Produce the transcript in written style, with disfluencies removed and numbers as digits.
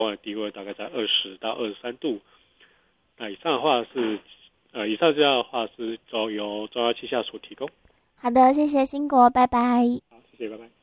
的低温大概在20到23度。那以上的话是以上资料的话是由中央气象所提供。 好的，谢谢兴国，拜拜。 好，谢谢，拜拜。